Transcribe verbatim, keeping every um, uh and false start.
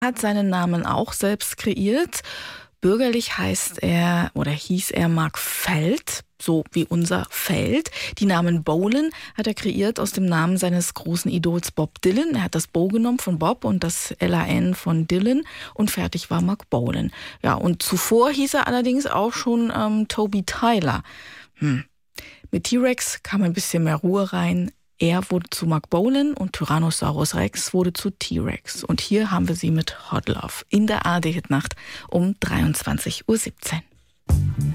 Hat seinen Namen auch selbst kreiert. Bürgerlich heißt er oder hieß er Mark Feld, so wie unser Feld. Die Namen Bolan hat er kreiert aus dem Namen seines großen Idols Bob Dylan. Er hat das Bo genommen von Bob und das L A N von Dylan und fertig war Mark Bolan. Ja, und zuvor hieß er allerdings auch schon ähm, Toby Tyler. Hm. Mit T-Rex kam ein bisschen mehr Ruhe rein. Er wurde zu Mark Bolan und Tyrannosaurus Rex wurde zu T-Rex. Und hier haben wir sie mit Hot Love in der A R D-Hitnacht um dreiundzwanzig Uhr siebzehn.